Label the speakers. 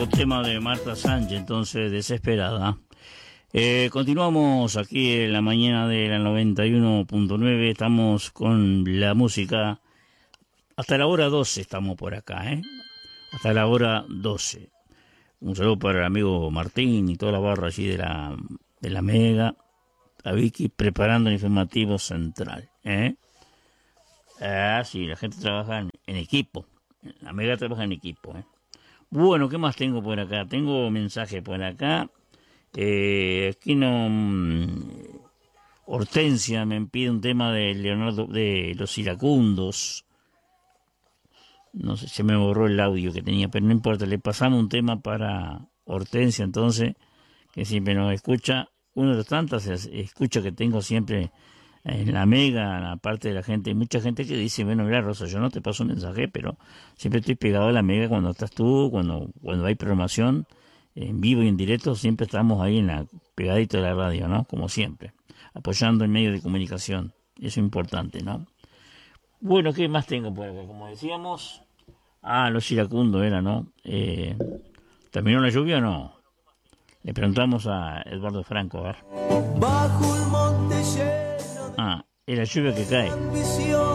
Speaker 1: Tema de Marta Sánchez, entonces, Desesperada. Continuamos aquí en la mañana de la 91.9, estamos con la música. Hasta la hora 12 estamos por acá, hasta la hora 12. Un saludo para el amigo Martín y toda la barra allí de la Mega, a Vicky preparando el informativo central, sí, la gente trabaja en equipo, la Mega trabaja en equipo, Bueno, ¿qué más tengo por acá? Tengo mensaje por acá. Aquí no. Hortensia me pide un tema de Leonardo, de Los Iracundos. No sé, se me borró el audio que tenía, pero no importa. Le pasamos un tema para Hortensia, entonces, que siempre nos escucha. Uno de los tantos escucha que tengo siempre en la Mega, aparte de la gente, hay mucha gente que dice, bueno, mira, Rosa, yo no te paso un mensaje, pero siempre estoy pegado a la Mega cuando estás tú, cuando hay programación en vivo y en directo, siempre estamos ahí pegadito de la radio, ¿no? Como siempre, apoyando el medio de comunicación, eso es importante, ¿no? Bueno, ¿qué más tengo por acá? Como decíamos, Los Iracundos era, ¿no? ¿Terminó la lluvia o no? Le preguntamos a Eduardo Franco, a ver.
Speaker 2: Bajo el monte lleno
Speaker 1: es la lluvia que cae.